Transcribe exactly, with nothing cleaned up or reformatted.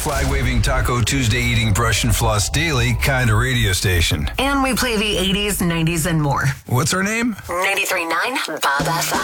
flag-waving Taco Tuesday eating brush and floss daily kind of radio station. And we play the eighties, nineties, and more. What's our name? ninety-three point nine Bob F M.